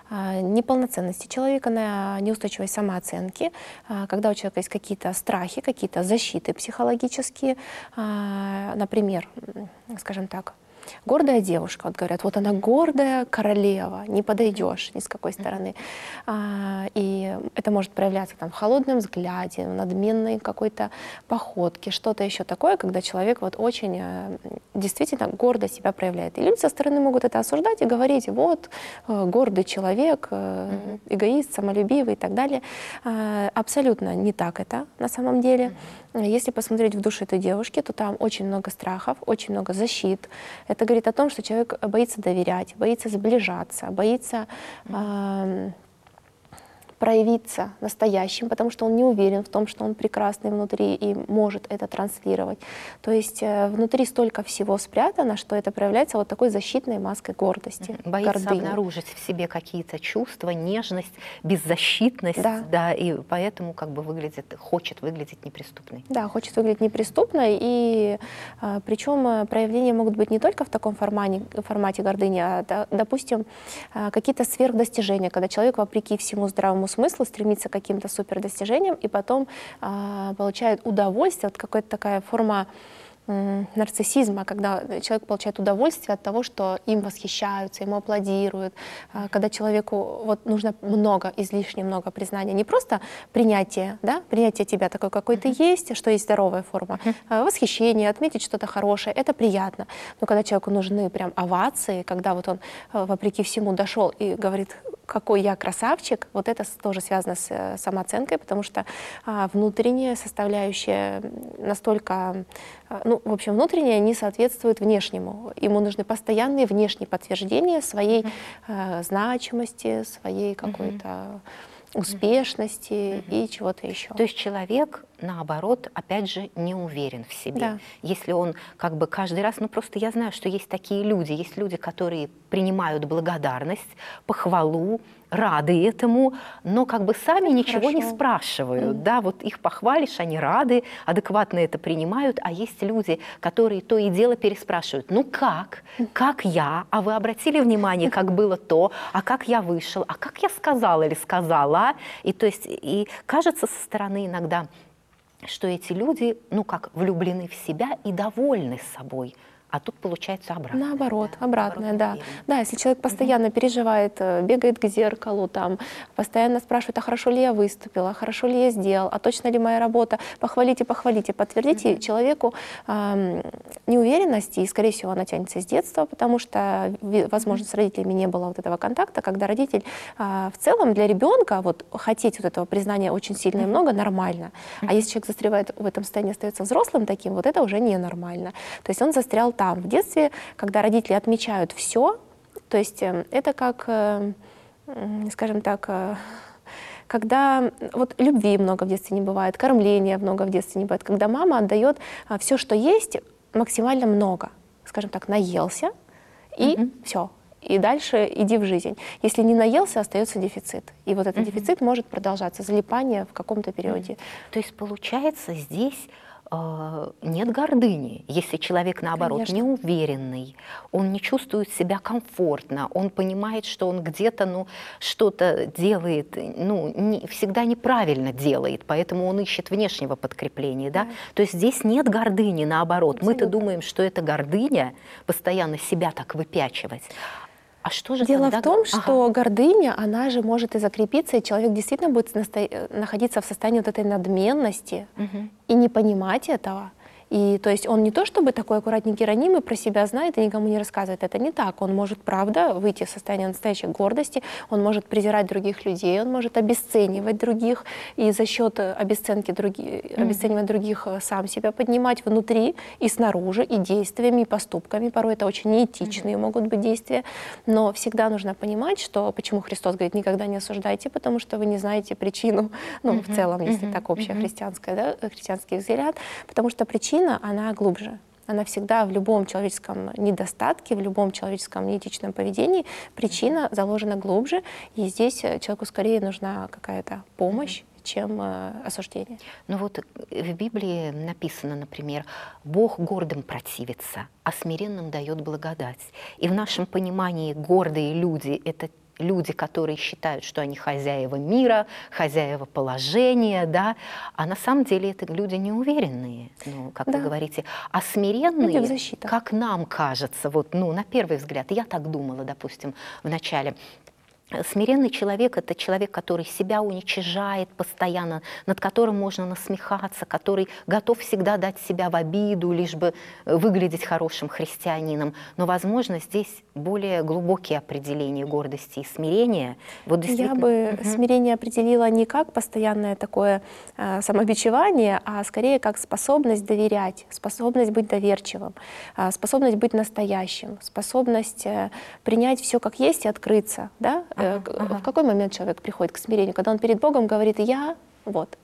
неполноценности человека, на неустойчивой самооценки, когда у человека есть какие-то страхи, какие-то защиты психологические, например, скажем так, гордая девушка, вот говорят, вот она гордая королева, не подойдешь ни с какой стороны. И это может проявляться там, в холодном взгляде, в надменной какой-то походке, что-то еще такое, когда человек вот очень действительно гордо себя проявляет. И люди со стороны могут это осуждать и говорить, вот, гордый человек, эгоист, самолюбивый и так далее. Абсолютно не так это на самом деле. Если посмотреть в душу этой девушки, то там очень много страхов, очень много защит. Это говорит о том, что человек боится доверять, боится сближаться, боится проявиться настоящим, потому что он не уверен в том, что он прекрасный внутри и может это транслировать. То есть внутри столько всего спрятано, что это проявляется вот такой защитной маской гордости. Боится гордыни. обнаружить в себе какие-то чувства, нежность, беззащитность, да, и поэтому как бы хочет выглядеть неприступной. Да, хочет выглядеть неприступной, и причем проявления могут быть не только в таком формате гордыни, а, допустим, какие-то сверхдостижения, когда человек, вопреки всему здравому смыслу, стремится к каким-то супердостижениям и потом получает удовольствие, вот какая-то такая форма нарциссизма, когда человек получает удовольствие от того, что им восхищаются, ему аплодируют, когда человеку вот нужно излишне много признания, не просто принятие, да, принятие тебя такой, какой ты есть, что есть здоровая форма, восхищение, отметить что-то хорошее, это приятно, но когда человеку нужны прям овации, когда вот он вопреки всему дошел и говорит, какой я красавчик, вот это тоже связано с самооценкой, потому что внутренняя составляющая настолько, ну, в общем, внутренняя не соответствует внешнему. Ему нужны постоянные внешние подтверждения своей значимости, своей какой-то успешности и чего-то еще. То есть человек, наоборот, опять же, не уверен в себе. Да. Если он как бы каждый раз, ну просто я знаю, что есть такие люди, есть люди, которые принимают благодарность, похвалу, рады этому, но как бы сами ничего не спрашивают. Да, вот их похвалишь, они рады, адекватно это принимают, а есть люди, которые то и дело переспрашивают, ну как я, а вы обратили внимание, как было то, а как я вышел, а как я сказал или сказала, и то есть и кажется со стороны иногда, что эти люди, ну как, влюблены в себя и довольны собой. А тут получается обратное. Наоборот, да? обратное, да. Уверен. Да, если человек постоянно переживает, бегает к зеркалу, там, постоянно спрашивает, а хорошо ли я выступила, а хорошо ли я сделал, а точно ли моя работа, похвалите, подтвердите человеку неуверенность, и, скорее всего, она тянется с детства, потому что, возможно, с родителями не было вот этого контакта, когда родитель в целом для ребенка вот хотеть вот этого признания очень сильно и много нормально. А если человек застревает в этом состоянии, остается взрослым таким, вот это уже ненормально. То есть он застрял там. В детстве, когда родители отмечают все, то есть это как, скажем так, когда вот любви много в детстве не бывает, кормления много в детстве не бывает, когда мама отдает все, что есть, максимально много, скажем так, наелся, и все. И дальше иди в жизнь. Если не наелся, остается дефицит. И вот этот дефицит может продолжаться, залипание в каком-то периоде. То есть получается здесь нет гордыни, если человек, наоборот, Конечно. неуверенный, он не чувствует себя комфортно, он понимает, что он где-то, ну, что-то делает, ну, всегда неправильно делает, поэтому он ищет внешнего подкрепления, да? То есть здесь нет гордыни, наоборот. Мы-то думаем, что это гордыня, постоянно себя так выпячивать. А что же Дело тогда... в том, что гордыня, она же может и закрепиться, и человек действительно будет находиться в состоянии вот этой надменности и не понимать этого. И то есть он не то чтобы такой аккуратненький, ранимый, про себя знает и никому не рассказывает. Это не так. Он может, правда, выйти в состояние настоящей гордости, он может презирать других людей, он может обесценивать других, и за счет обесценивать других сам себя поднимать внутри и снаружи, и действиями, и поступками. Порой это очень неэтичные могут быть действия. Но всегда нужно понимать, что почему Христос говорит, никогда не осуждайте, потому что вы не знаете причину, ну, в целом, если так общехристианский взгляд, потому что причина, она глубже. Она всегда в любом человеческом недостатке, в любом человеческом неэтичном поведении причина заложена глубже, и здесь человеку скорее нужна какая-то помощь, чем осуждение. Ну вот в Библии написано, например, «Бог гордым противится, а смиренным дает благодать». И в нашем понимании гордые люди — это люди, которые считают, что они хозяева мира, хозяева положения, да, а на самом деле это люди неуверенные, ну, как Да. вы говорите, а Люди в смиренные, защитах. как нам кажется, вот, ну, на первый взгляд, я так думала, допустим, в начале. Смиренный человек — это человек, который себя уничижает постоянно, над которым можно насмехаться, который готов всегда дать себя в обиду, лишь бы выглядеть хорошим христианином. Но, возможно, здесь более глубокие определения гордости и смирения. Вот Я действительно. бы смирение определила не как постоянное такое самобичевание, а скорее как способность доверять, способность быть доверчивым, способность быть настоящим, способность принять все как есть и открыться. Да? В какой момент человек приходит к смирению? Когда он перед Богом говорит «я», вот,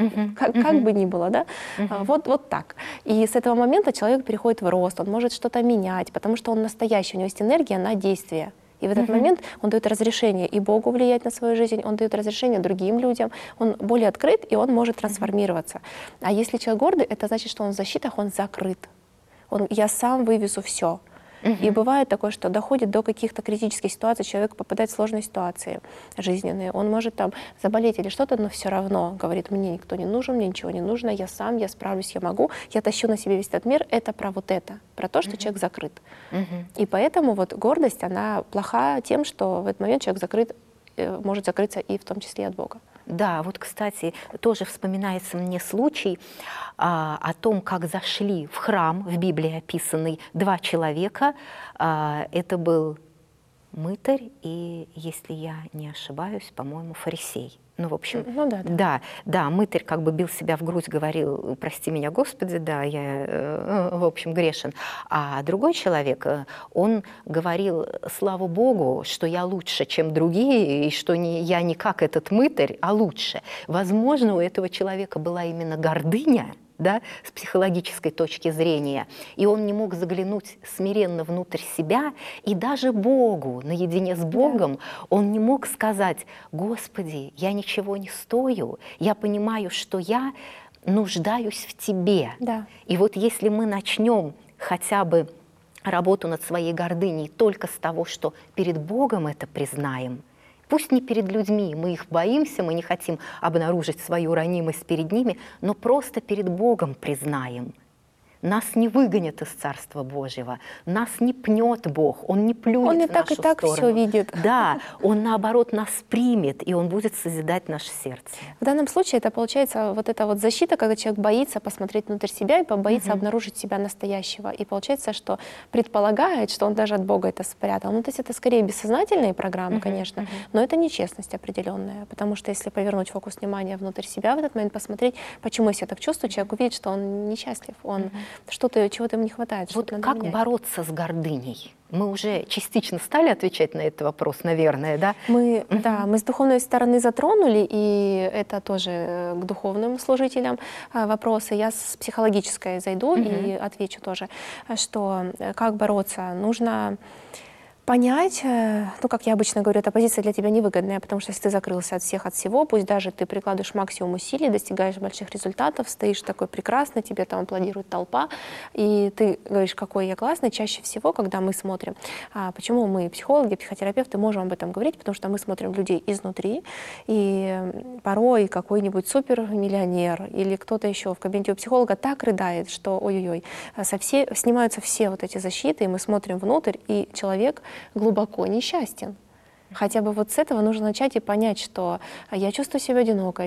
как бы ни было, да? Вот так. И с этого момента человек переходит в рост, он может что-то менять, потому что он настоящий, у него есть энергия на действие. И в этот момент он дает разрешение и Богу влиять на свою жизнь, он дает разрешение другим людям, он более открыт, и он может трансформироваться. А если человек гордый, это значит, что он в защитах, он закрыт. Я сам вывезу все. И бывает такое, что доходит до каких-то критических ситуаций, человек попадает в сложные ситуации жизненные, он может там заболеть или что-то, но все равно говорит: мне никто не нужен, мне ничего не нужно, я сам, я справлюсь, я могу, я тащу на себе весь этот мир. Это про вот это, про то, что человек закрыт. И поэтому вот гордость, она плоха тем, что в этот момент человек закрыт, может закрыться и в том числе и от Бога. Да, вот, кстати, тоже вспоминается мне случай о том, как зашли в храм, в Библии описанный, два человека. Это был мытарь и, если я не ошибаюсь, по-моему, фарисей. Ну, в общем, да, мытарь как бы бил себя в грудь, говорил: прости меня, Господи, да, я, в общем, грешен. А другой человек, он говорил: слава Богу, что я лучше, чем другие, и что я не как этот мытарь, а лучше. Возможно, у этого человека была именно гордыня, да, с психологической точки зрения, и он не мог заглянуть смиренно внутрь себя, и даже Богу, наедине с Богом, он не мог сказать: Господи, я ничего не стою, я понимаю, что я нуждаюсь в Тебе. Да. И вот если мы начнем хотя бы работу над своей гордыней только с того, что перед Богом это признаем, пусть не перед людьми, мы их боимся, мы не хотим обнаружить свою ранимость перед ними, но просто перед Богом признаем. Нас не выгонят из Царства Божьего, нас не пнет Бог, Он не плюнет Он и в нашу так сторону. все видит. Да, Он наоборот нас примет, и Он будет созидать наше сердце. В данном случае это получается вот эта вот защита, когда человек боится посмотреть внутрь себя и боится обнаружить себя настоящего. И получается, что предполагает, что он даже от Бога это спрятал. Ну, то есть это скорее бессознательные программы, конечно, но это нечестность определенная. Потому что если повернуть фокус внимания внутрь себя в этот момент, посмотреть, почему я себя так чувствую, человек увидит, что он несчастлив, он что-то, чего-то ему не хватает. Вот как бороться с гордыней? Мы уже частично стали отвечать на этот вопрос, наверное, да? Мы с духовной стороны затронули, и это тоже к духовным служителям вопросы. Я с психологической зайду и отвечу тоже, что как бороться. Нужно понять, ну, как я обычно говорю, эта позиция для тебя невыгодная, потому что если ты закрылся от всех, от всего, пусть даже ты прикладываешь максимум усилий, достигаешь больших результатов, стоишь такой прекрасный, тебе там аплодирует толпа, и ты говоришь: какой я классный. Чаще всего, когда мы смотрим, почему мы, психологи, психотерапевты, можем об этом говорить, потому что мы смотрим людей изнутри, и порой какой-нибудь супермиллионер или кто-то еще в кабинете у психолога так рыдает, что ой-ой-ой, снимаются все вот эти защиты, и мы смотрим внутрь, и человек глубоко несчастен. Хотя бы вот с этого нужно начать и понять, что я чувствую себя одиноко,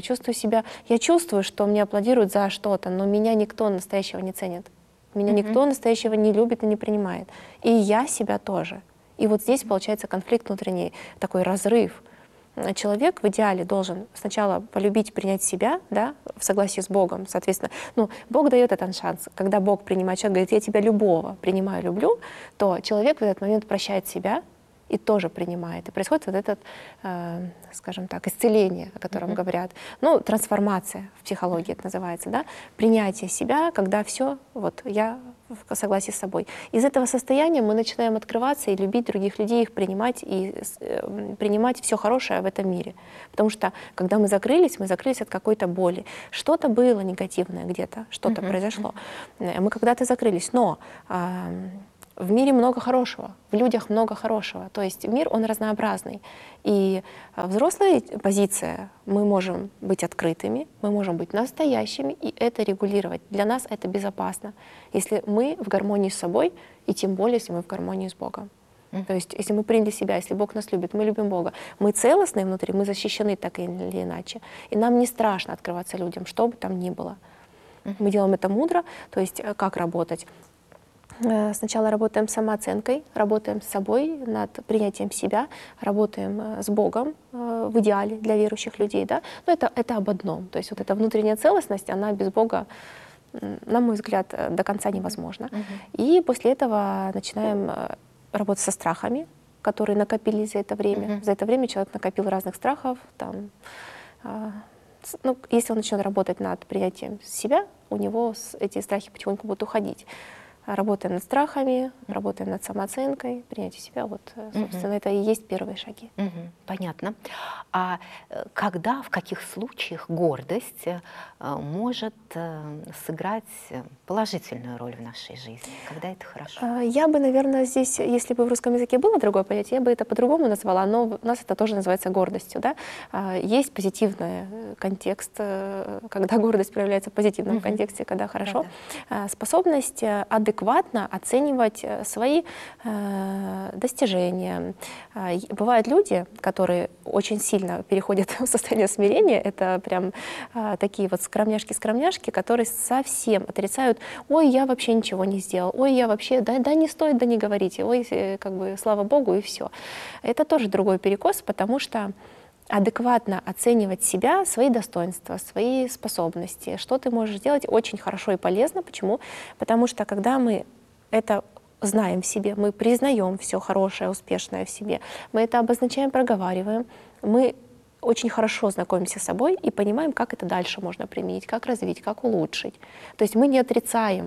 я чувствую, что мне аплодируют за что-то, но меня никто настоящего не ценит. Меня никто настоящего не любит и не принимает. И я себя тоже. И вот здесь получается конфликт внутренний, такой разрыв. Человек в идеале должен сначала полюбить, принять себя, да, в согласии с Богом. Соответственно, Бог дает этот шанс. Когда Бог принимает человека, говорит: я тебя любого принимаю, люблю, то человек в этот момент прощает себя и тоже принимает. И происходит вот этот, скажем так, исцеление, о котором говорят. Трансформация в психологии это называется, да? Принятие себя, когда все, вот я в согласии с собой. Из этого состояния мы начинаем открываться и любить других людей, их принимать и принимать все хорошее в этом мире. Потому что когда мы закрылись от какой-то боли. Что-то было негативное где-то, что-то произошло. Мы когда-то закрылись, но в мире много хорошего, в людях много хорошего. То есть мир, он разнообразный. И взрослая позиция, мы можем быть открытыми, мы можем быть настоящими, и это регулировать. Для нас это безопасно, если мы в гармонии с собой, и тем более, если мы в гармонии с Богом. То есть если мы приняли себя, если Бог нас любит, мы любим Бога, мы целостны внутри, мы защищены так или иначе. И нам не страшно открываться людям, что бы там ни было. Мы делаем это мудро, то есть как работать? Сначала работаем с самооценкой, работаем с собой над принятием себя, работаем с Богом в идеале для верующих людей. Да? Но это об одном. То есть вот эта внутренняя целостность, она без Бога, на мой взгляд, до конца невозможна. И после этого начинаем работать со страхами, которые накопились за это время. За это время человек накопил разных страхов. Там, ну, если он начнет работать над принятием себя, у него эти страхи потихоньку будут уходить. Работаем над страхами, работаем над самооценкой, принятие себя. Вот, собственно, это и есть первые шаги. Понятно. А когда, в каких случаях гордость может сыграть положительную роль в нашей жизни? Когда это хорошо? Я бы, наверное, здесь, если бы в русском языке было другое понятие, я бы это по-другому назвала, но у нас это тоже называется гордостью. Да? Есть позитивный контекст, когда гордость проявляется в позитивном контексте, когда хорошо. Способность адекватно оценивать свои достижения. Бывают люди, которые очень сильно переходят в состояние смирения, это прям такие вот скромняшки-скромняшки, которые совсем отрицают: ой, я вообще ничего не сделал, ой, я вообще, да не стоит, да не говорите, ой, как бы слава Богу, и все. Это тоже другой перекос, потому что адекватно оценивать себя, свои достоинства, свои способности, что ты можешь сделать, очень хорошо и полезно. Почему? Потому что когда мы это знаем в себе, мы признаем все хорошее, успешное в себе, мы это обозначаем, проговариваем, мы очень хорошо знакомимся с собой и понимаем, как это дальше можно применить, как развить, как улучшить. То есть мы не отрицаем,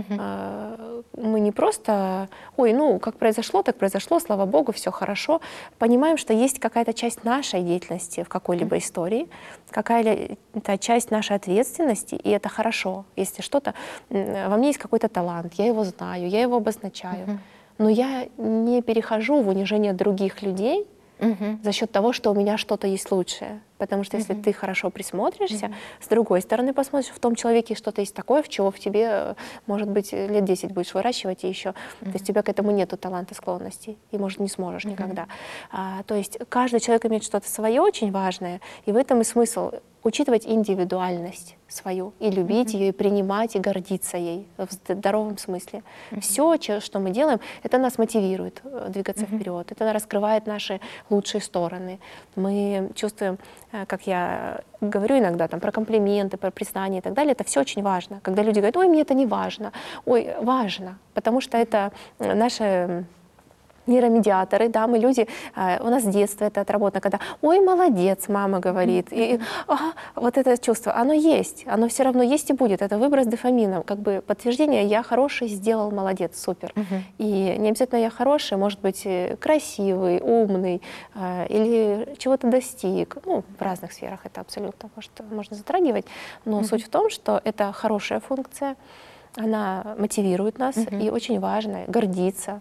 мы не просто, ой, ну, как произошло, так произошло, слава Богу, все хорошо. Понимаем, что есть какая-то часть нашей деятельности в какой-либо истории, какая-то часть нашей ответственности, и это хорошо. Если что-то, во мне есть какой-то талант, я его знаю, я его обозначаю, но я не перехожу в унижение других людей за счет того, что у меня что-то есть лучшее. Потому что если ты хорошо присмотришься, с другой стороны посмотришь, в том человеке что-то есть такое, в чего в тебе, может быть, лет 10 будешь выращивать, и еще, то есть у тебя к этому нету таланта, склонностей, и, может, не сможешь никогда. То есть каждый человек имеет что-то свое очень важное, и в этом и смысл учитывать индивидуальность свою, и любить ее, и принимать, и гордиться ей в здоровом смысле. Все, что мы делаем, это нас мотивирует двигаться вперед, это раскрывает наши лучшие стороны. Мы чувствуем, как я говорю иногда там, про комплименты, про признание и так далее, это все очень важно. Когда люди говорят: ой, мне это не важно. Ой, важно, потому что это наши нейромедиаторы, да, мы люди, у нас с детства это отработано, когда: ой, молодец, мама говорит, и вот это чувство, оно есть, оно все равно есть и будет, это выброс дофамина, как бы подтверждение: я хороший, сделал, молодец, супер. И не обязательно я хороший, может быть, красивый, умный, или чего-то достиг, ну, в разных сферах это абсолютно можно затрагивать, но суть в том, что это хорошая функция, она мотивирует нас, и очень важно гордиться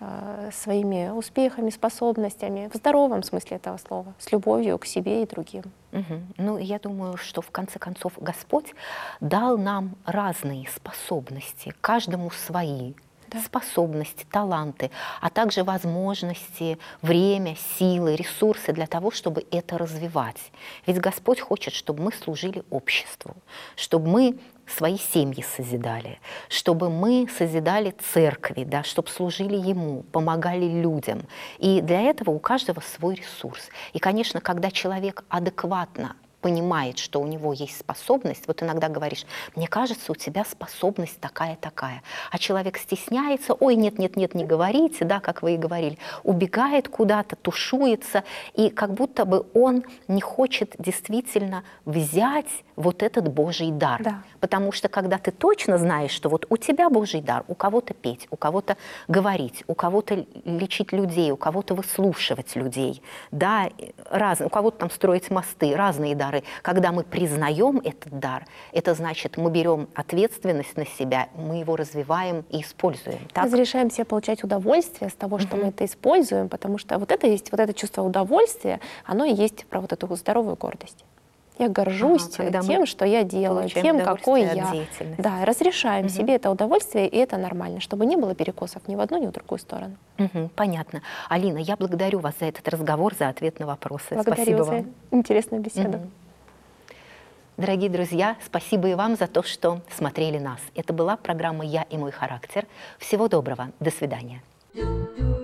своими успехами, способностями, в здоровом смысле этого слова, с любовью к себе и другим. Ну, я думаю, что в конце концов Господь дал нам разные способности, каждому свои. Способности, таланты, а также возможности, время, силы, ресурсы для того, чтобы это развивать. Ведь Господь хочет, чтобы мы служили обществу, чтобы мы свои семьи созидали, чтобы мы созидали церкви, да, чтобы служили Ему, помогали людям. И для этого у каждого свой ресурс. И, конечно, когда человек адекватно понимает, что у него есть способность, вот иногда говоришь: мне кажется, у тебя способность такая-такая, а человек стесняется: ой, нет-нет-нет, не говорите, да, как вы и говорили, убегает куда-то, тушуется, и как будто бы он не хочет действительно взять вот этот Божий дар. Да. Потому что когда ты точно знаешь, что вот у тебя Божий дар, у кого-то петь, у кого-то говорить, у кого-то лечить людей, у кого-то выслушивать людей, да, у кого-то там строить мосты, разные дары дары. Когда мы признаем этот дар, это значит, мы берем ответственность на себя, мы его развиваем и используем. Так? Разрешаем себе получать удовольствие с того, что мы это используем, потому что вот это есть, вот это чувство удовольствия, оно и есть про вот эту здоровую гордость. Я горжусь тем, что я делаю, тем, какой я. Да, разрешаем себе это удовольствие, и это нормально, чтобы не было перекосов ни в одну, ни в другую сторону. Понятно. Алина, я благодарю вас за этот разговор, за ответ на вопросы. Благодарю Спасибо вам. за интересную беседу. Дорогие друзья, спасибо и вам за то, что смотрели нас. Это была программа «Я и мой характер». Всего доброго. До свидания.